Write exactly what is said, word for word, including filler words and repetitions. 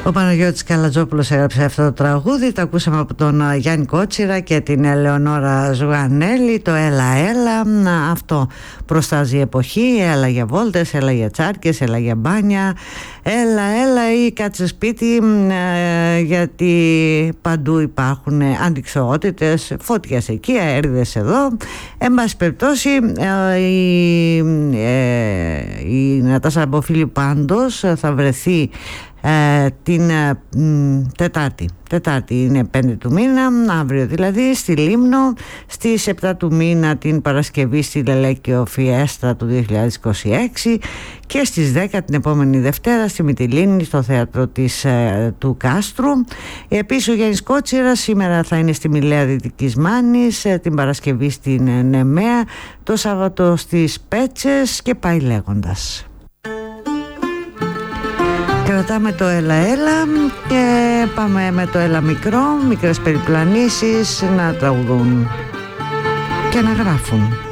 Ο Παναγιώτης Καλατζόπουλος έγραψε αυτό το τραγούδι. Το ακούσαμε από τον Γιάννη Κότσιρα και την Ελεονόρα Ζουγανέλη. Το έλα έλα, αυτό προστάζει η εποχή. Έλα για βόλτες, έλα για τσάρκες, έλα για μπάνια. Έλα έλα ή κάτσε σπίτι, ε, γιατί παντού υπάρχουν αντιξοότητες, φωτιές εκεί, αέριδες εδώ. Εν πάση περιπτώσει, ε, η, ε, η Νατάσα Αμποφίλη πάντως θα βρεθεί Ε, την ε, Τετάρτη Τετάρτη είναι πέντε του μήνα, αύριο δηλαδή, στη Λίμνο, στις επτά του μήνα την Παρασκευή στη Λελέκιο Φιέστα του δύο χιλιάδες είκοσι έξι και στις δέκα την επόμενη Δευτέρα στη Μυτιλήνη στο θέατρο της, ε, του Κάστρου. Επίσης ο Γιάννης Κότσιρας σήμερα θα είναι στη Μηλέα Δυτικής Μάνης, ε, την Παρασκευή στην ε, Νεμαία, το Σάββατο στις Πέτσες και πάει λέγοντας. Κρατάμε το έλα έλα και πάμε με το έλα μικρό, μικρές περιπλανήσεις να τραγουδούν και να γράφουν.